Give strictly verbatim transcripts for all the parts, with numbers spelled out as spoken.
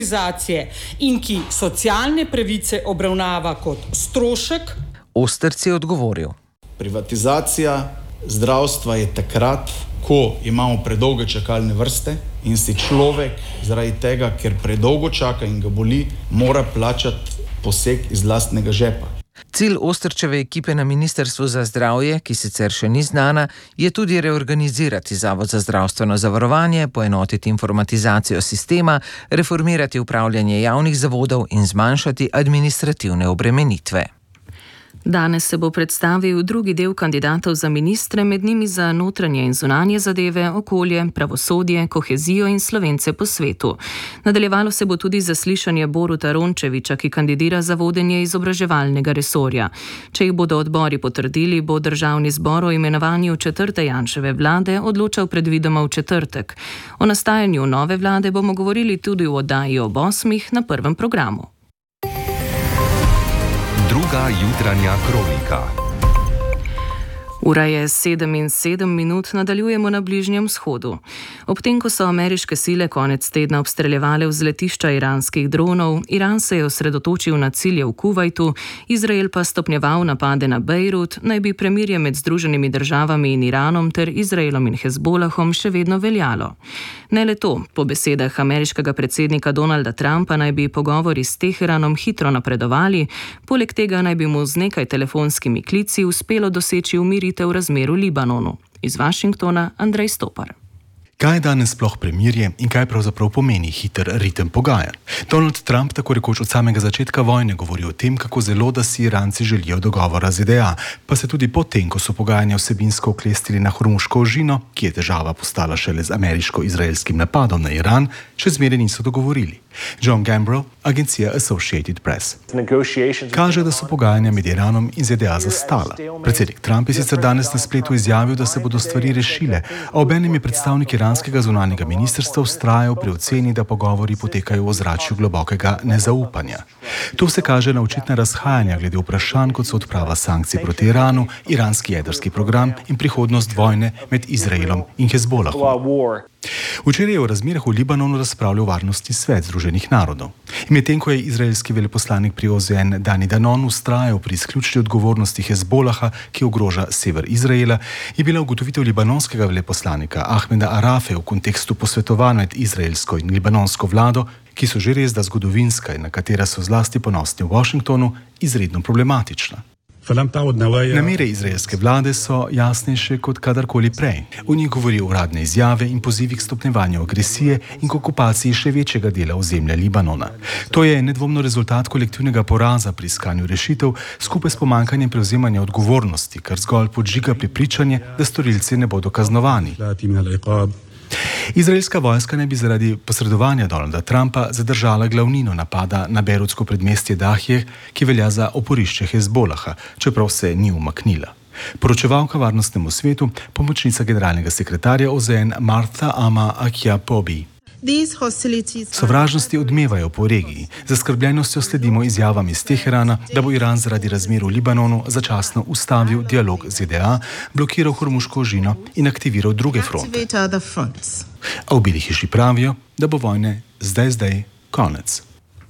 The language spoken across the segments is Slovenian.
in ki socialne pravice obravnava kot strošek. Osterc je odgovoril. Privatizacija zdravstva je takrat, ko imamo predolge čakalne vrste in si človek zaradi tega, ker predolgo čaka in ga boli, mora plačati poseg iz lastnega žepa. Cilj Osterčeve ekipe na Ministrstvu za zdravje, ki sicer še ni znana, je tudi reorganizirati Zavod za zdravstveno zavarovanje, poenotiti informatizacijo sistema, reformirati upravljanje javnih zavodov in zmanjšati administrativne obremenitve. Danes se bo predstavil drugi del kandidatov za ministre, med njimi za notranje in zunanje zadeve, okolje, pravosodje, kohezijo in Slovence po svetu. Nadaljevalo se bo tudi zaslišanje Boruta Rončevića, ki kandidira za vodenje izobraževalnega resorja. Če jih bodo odbori potrdili, bo državni zbor o imenovanju četrte Janševe vlade odločal predvidoma v četrtek. O nastajanju nove vlade bomo govorili tudi v oddaji ob osmih na prvem programu. Druga jutranja kronika. Ura je sedem in sedem minut, nadaljujemo na Bližnjem vzhodu. Obtem, ko so ameriške sile konec tedna obstreljevale vzletišča iranskih dronov, Iran se je osredotočil na cilje v Kuvajtu, Izrael pa stopnjeval napade na Bejrut, naj bi premirje med Združenimi državami in Iranom ter Izraelom in Hezbolahom še vedno veljalo. Ne le to, po besedah ameriškega predsednika Donalda Trumpa naj bi pogovori s Teheranom hitro napredovali, poleg tega naj bi mu z nekaj telefonskimi klici uspelo doseči umiritev v razmeru v Libanonu. Iz Washingtona Andrej Stopar. Kaj je danes sploh premirje in kaj pravzaprav pomeni hiter ritem pogajanj? Donald Trump tako rekoč od samega začetka vojne govori o tem, kako zelo, da si Iranci želijo dogovora z Z D A, pa se tudi potem, ko so pogajanja vsebinsko oklestili na Hormuško ožino, ki je težava postala šele z ameriško-izraelskim napadom na Iran, še zmeraj niso dogovorili. John Gambrell, agencija Associated Press. Kaže, da so pogajanja med Iranom in Z D A zastala. Predsednik Trump je sicer danes na spletu izjavil, da se bodo stvari rešile, a obenem je predstavnik iranskega zunanjega ministrstva vztrajal pri oceni, da pogovori potekajo v ozračju globokega nezaupanja. To se kaže na očitna razhajanja glede vprašanj, kot so odprava sankcij proti Iranu, iranski jedrski program in prihodnost vojne med Izraelom in Hezbolahom. Včeraj je o razmerah v Libanonu razpravljal Varnostni svet Združenih narodov. In medtem ko je izraelski veleposlanik pri O Z N Dani Danon vztrajal pri izključni odgovornosti Hezbolaha, ki ogroža sever Izraela, je bila ugotovitev libanonskega veleposlanika Ahmeda Arafe v kontekstu posvetovanj med izraelsko in libanonsko vlado, ki so že res da zgodovinska in na katera so zlasti ponosni v Washingtonu, izredno problematična. Namere izraelske vlade so jasnejše kot kadarkoli prej. V njih govorijo uradne izjave in pozivi k stopnjevanju agresije in k okupaciji še večjega dela ozemlja Libanona. To je nedvomno rezultat kolektivnega poraza pri iskanju rešitev, skupaj s pomanjkanjem prevzemanja odgovornosti, kar zgolj podžiga prepričanje, da storilci ne bodo kaznovani. Izraelska vojska naj bi zaradi posredovanja Donalda Trumpa zadržala glavnino napada na bejrutsko predmestje Dahje, ki velja za oporišče Hezbolaha, čeprav se ni umaknila. Poročevalka Varnostnemu svetu, pomočnica generalnega sekretarja O Z N Martha Ama Akjapobi. Sovražnosti odmevajo po regiji. Zaskrbljenostjo sledimo izjavam iz Teherana, da bo Iran zaradi razmer v Libanonu začasno ustavil dialog z Z D A, blokiral Hormuško ožino in aktiviral druge fronte. A v Beli hiši pravijo, da bo vojne zdaj zdaj konec.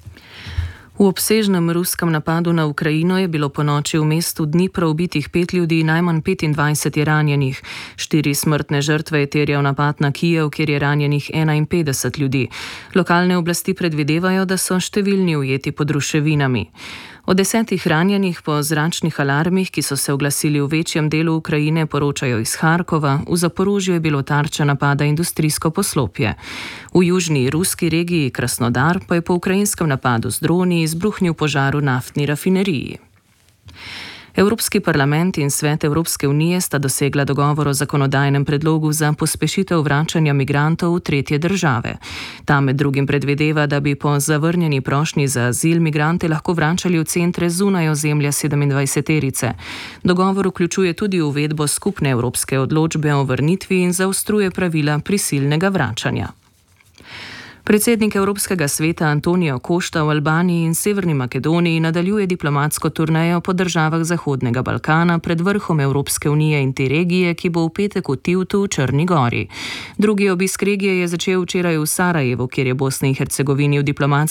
V obsežnem ruskem napadu na Ukrajino je bilo ponoči v mestu Dnipro ubitih pet ljudi, najmanj petindvajset je ranjenih. Štiri smrtne žrtve je terjal napad na Kijev, kjer je ranjenih enainpetdeset ljudi. Lokalne oblasti predvidevajo, da so številni ujeti pod ruševinami. O desetih ranjenih po zračnih alarmih, ki so se oglasili v večjem delu Ukrajine, poročajo iz Harkova, v Zaporožju je bilo tarča napada industrijsko poslopje. V južni ruski regiji Krasnodar pa je po ukrajinskem napadu z droni izbruhnil požar v naftni rafineriji. Evropski parlament in Svet Evropske unije sta dosegla dogovor o zakonodajnem predlogu za pospešitev vračanja migrantov v tretje države. Ta med drugim predvideva, da bi po zavrnjeni prošnji za azil migrante lahko vračali v centre zunaj ozemlja sedemindvajseterice. Dogovor vključuje tudi uvedbo skupne evropske odločbe o vrnitvi in zaostruje pravila prisilnega vračanja. Predsednik Evropskega sveta Antonio Costa v Albaniji in Severni Makedoniji nadaljuje diplomatsko turnejo po državah Zahodnega Balkana pred vrhom Evropske unije in te regije, ki bo v petek v Tivtu v Črni Gori. Drugi obisk regije je začel včeraj v Sarajevu, kjer je Bosni in Hercegovini v diplomatski